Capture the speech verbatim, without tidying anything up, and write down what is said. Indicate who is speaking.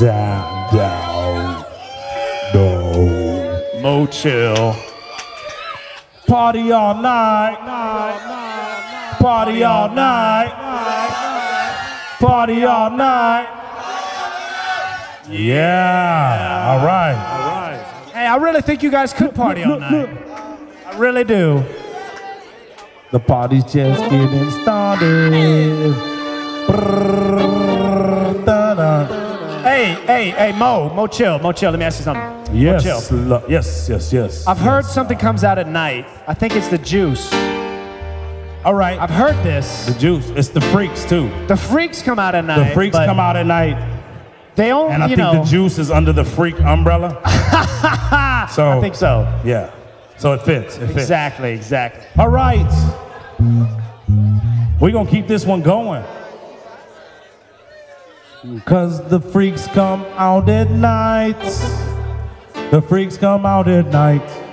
Speaker 1: down, down, no.
Speaker 2: Mo Chill.
Speaker 1: Party all night, night, night, party all night, night, party all night. Yeah, all right.
Speaker 2: All right.
Speaker 3: Hey, I really think you guys could party all night. I really do.
Speaker 1: The party's just getting started. Brrr, da-da.
Speaker 3: Hey, hey, hey, Mo, Mo Chill, Mo Chill, let me ask you something.
Speaker 1: Yes,
Speaker 3: Mo Chill.
Speaker 1: lo- yes, yes, yes.
Speaker 3: I've heard something comes out at night. I think it's the juice.
Speaker 1: All right,
Speaker 3: I've heard this.
Speaker 1: the juice. It's the freaks too.
Speaker 3: The freaks come out at night.
Speaker 1: The freaks
Speaker 3: but
Speaker 1: come out at night,
Speaker 3: They only,
Speaker 1: and I
Speaker 3: you
Speaker 1: think
Speaker 3: know.
Speaker 1: the juice is under the freak umbrella. So
Speaker 3: I think so.
Speaker 1: Yeah, so it fits. It fits.
Speaker 3: Exactly, exactly.
Speaker 1: All right, we're gonna keep this one going. Cause the freaks come out at night. The freaks come out at night.